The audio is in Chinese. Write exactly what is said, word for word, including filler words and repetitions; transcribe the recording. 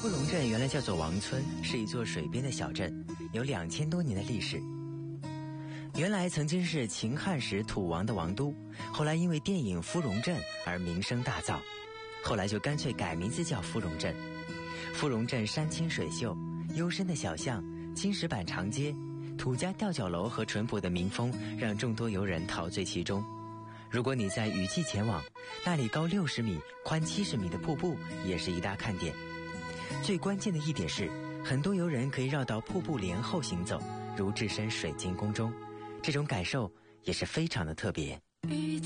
芙蓉镇原来叫做王村，是一座水边的小镇，有两千多年的历史。原来曾经是秦汉时土王的王都，后来因为电影《芙蓉镇》而名声大噪，后来就干脆改名字叫芙蓉镇。芙蓉镇山清水秀，幽深的小巷，青石板长街，土家吊脚楼和淳朴的民风让众多游人陶醉其中。如果你在雨季前往，那里高六十米、宽七十米的瀑布也是一大看点。最关键的一点是，很多游人可以绕到瀑布帘后行走，如置身水晶宫中，这种感受也是非常的特别。